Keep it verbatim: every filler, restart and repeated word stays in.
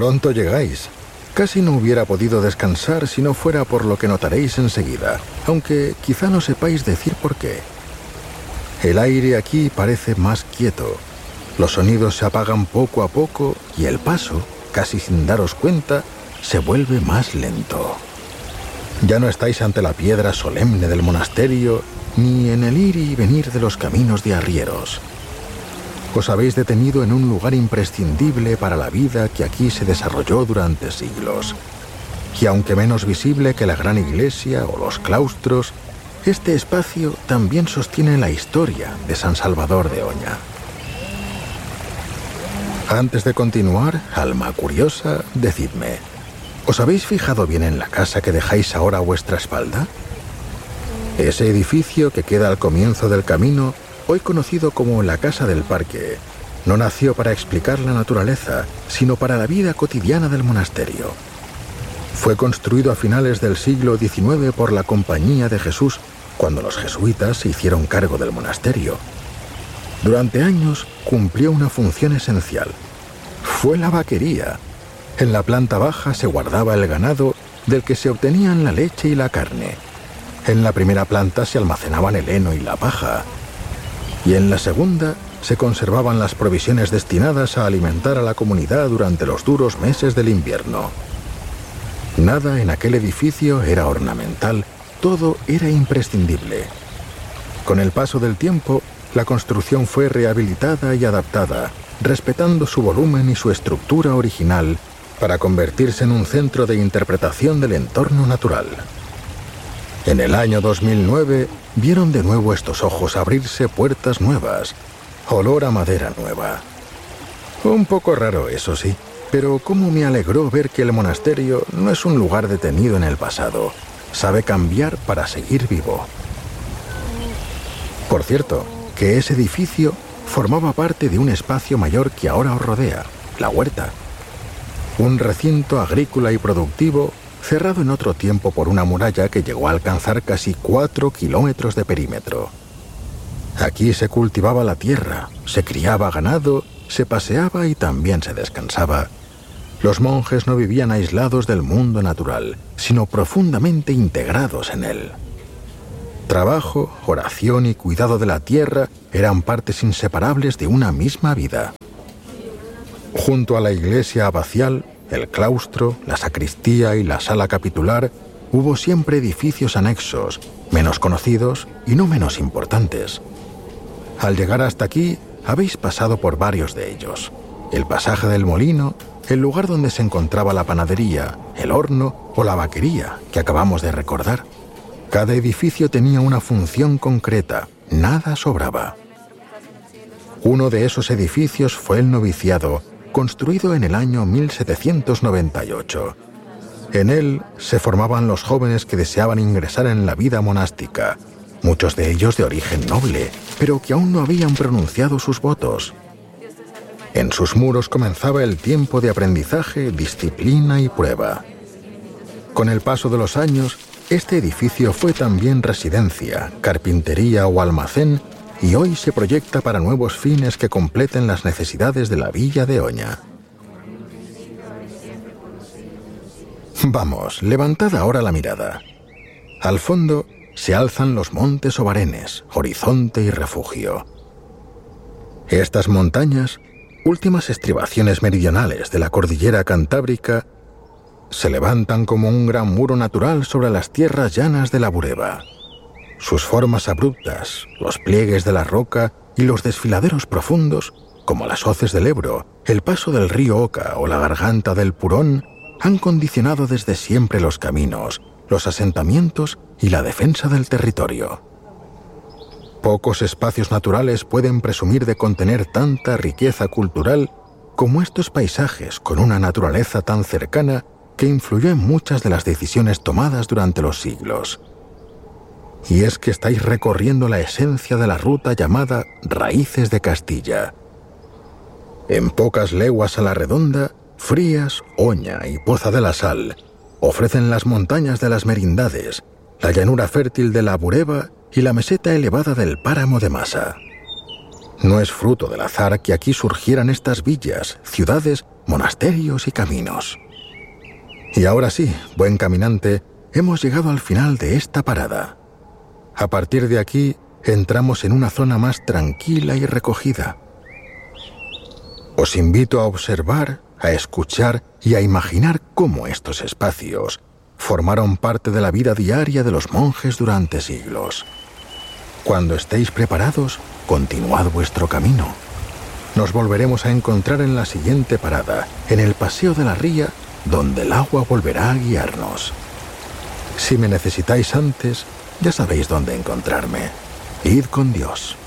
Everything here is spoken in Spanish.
Pronto llegáis. Casi no hubiera podido descansar si no fuera por lo que notaréis enseguida, aunque quizá no sepáis decir por qué. El aire aquí parece más quieto. Los sonidos se apagan poco a poco y el paso, casi sin daros cuenta, se vuelve más lento. Ya no estáis ante la piedra solemne del monasterio, ni en el ir y venir de los caminos de arrieros. Os habéis detenido en un lugar imprescindible para la vida que aquí se desarrolló durante siglos. Y aunque menos visible que la gran iglesia o los claustros, este espacio también sostiene la historia de San Salvador de Oña. Antes de continuar, alma curiosa, decidme, ¿os habéis fijado bien en la casa que dejáis ahora a vuestra espalda? Ese edificio que queda al comienzo del camino, hoy conocido como la Casa del Parque, no nació para explicar la naturaleza, sino para la vida cotidiana del monasterio. Fue construido a finales del siglo diecinueve por la Compañía de Jesús, cuando los jesuitas se hicieron cargo del monasterio. Durante años cumplió una función esencial. Fue la vaquería. En la planta baja se guardaba el ganado del que se obtenían la leche y la carne. En la primera planta se almacenaban el heno y la paja. Y en la segunda se conservaban las provisiones destinadas a alimentar a la comunidad durante los duros meses del invierno. Nada en aquel edificio era ornamental, todo era imprescindible. Con el paso del tiempo, la construcción fue rehabilitada y adaptada, respetando su volumen y su estructura original, para convertirse en un centro de interpretación del entorno natural. En el año dos mil nueve, vieron de nuevo estos ojos abrirse puertas nuevas, olor a madera nueva. Un poco raro, eso sí, pero cómo me alegró ver que el monasterio no es un lugar detenido en el pasado, sabe cambiar para seguir vivo. Por cierto, que ese edificio formaba parte de un espacio mayor que ahora os rodea, la huerta. Un recinto agrícola y productivo cerrado en otro tiempo por una muralla que llegó a alcanzar casi cuatro kilómetros de perímetro. Aquí se cultivaba la tierra, se criaba ganado, se paseaba y también se descansaba. Los monjes no vivían aislados del mundo natural, sino profundamente integrados en él. Trabajo, oración y cuidado de la tierra eran partes inseparables de una misma vida. Junto a la iglesia abacial, el claustro, la sacristía y la sala capitular, hubo siempre edificios anexos, menos conocidos y no menos importantes. Al llegar hasta aquí, habéis pasado por varios de ellos. El pasaje del molino, el lugar donde se encontraba la panadería, el horno o la vaquería que acabamos de recordar. Cada edificio tenía una función concreta, nada sobraba. Uno de esos edificios fue el noviciado, construido en el año mil setecientos noventa y ocho. En él se formaban los jóvenes que deseaban ingresar en la vida monástica, muchos de ellos de origen noble, pero que aún no habían pronunciado sus votos. En sus muros comenzaba el tiempo de aprendizaje, disciplina y prueba. Con el paso de los años, este edificio fue también residencia, carpintería o almacén, y hoy se proyecta para nuevos fines que completen las necesidades de la villa de Oña. Vamos, levantad ahora la mirada. Al fondo se alzan los montes Obarenes, horizonte y refugio. Estas montañas, últimas estribaciones meridionales de la cordillera cantábrica, se levantan como un gran muro natural sobre las tierras llanas de la Bureba. Sus formas abruptas, los pliegues de la roca y los desfiladeros profundos, como las hoces del Ebro, el paso del río Oca o la garganta del Purón, han condicionado desde siempre los caminos, los asentamientos y la defensa del territorio. Pocos espacios naturales pueden presumir de contener tanta riqueza cultural como estos paisajes con una naturaleza tan cercana que influyó en muchas de las decisiones tomadas durante los siglos. Y es que estáis recorriendo la esencia de la ruta llamada Raíces de Castilla. En pocas leguas a la redonda, Frías, Oña y Poza de la Sal ofrecen las montañas de las Merindades, la llanura fértil de la Bureba y la meseta elevada del páramo de Masa. No es fruto del azar que aquí surgieran estas villas, ciudades monasterios y caminos. Y ahora sí, buen caminante, hemos llegado al final de esta parada. A partir de aquí, entramos en una zona más tranquila y recogida. Os invito a observar, a escuchar y a imaginar cómo estos espacios formaron parte de la vida diaria de los monjes durante siglos. Cuando estéis preparados, continuad vuestro camino. Nos volveremos a encontrar en la siguiente parada, en el Paseo de la Ría, donde el agua volverá a guiarnos. Si me necesitáis antes, ya sabéis dónde encontrarme. Id con Dios.